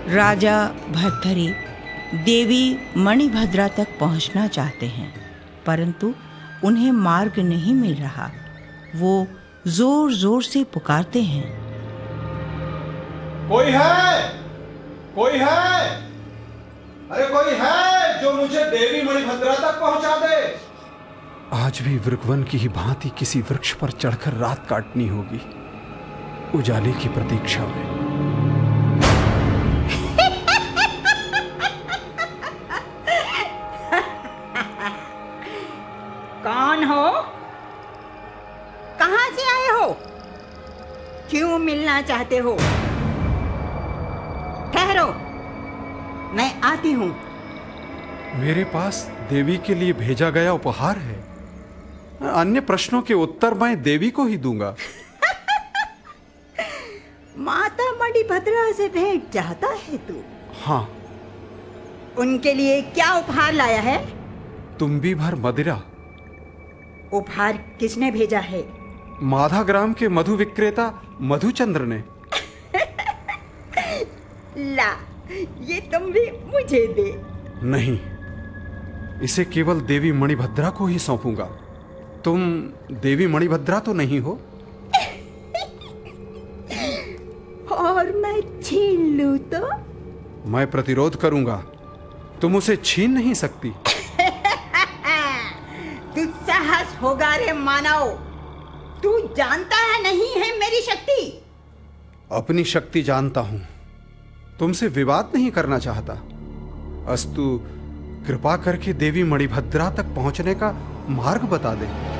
राजा भर्तरी देवी मणिभद्रा तक पहुंचना चाहते हैं, परंतु उन्हें मार्ग नहीं मिल रहा। वो जोर जोर से पुकारते हैं, कोई है? कोई है? अरे कोई है जो मुझे देवी मणिभद्रा तक पहुंचा दे? आज भी वृकवन की ही भांति किसी वृक्ष पर चढ़कर रात काटनी होगी, उजाले की प्रतीक्षा में। कौन हो? कहां से आए हो? क्यों मिलना चाहते हो? ठहरो, मैं आती हूं। मेरे पास देवी के लिए भेजा गया उपहार है। अन्य प्रश्नों के उत्तर मैं देवी को ही दूंगा। माता मणिभद्रा से भेंट चाहता है तू? हाँ। उनके लिए क्या उपहार लाया है? तुम्बी भर मदिरा। उपहार किसने भेजा है? माधा ग्राम के मधु विक्रेता मधुचंद्र ने। ला, ये तुम भी मुझे दे। नहीं, इसे केवल देवी मणिभद्रा को ही सौंपूंगा। तुम देवी मणिभद्रा तो नहीं हो? और मैं छीन लूं तो? मैं प्रतिरोध करूंगा, तुम उसे छीन नहीं सकती। दुस्साहस होगा रे मानव। तू जानता है नहीं है मेरी शक्ति। अपनी शक्ति जानता हूं, तुमसे विवाद नहीं करना चाहता। अस्तु, कृपा करके देवी मणिभद्रा तक पहुंचने का मार्ग बता दे।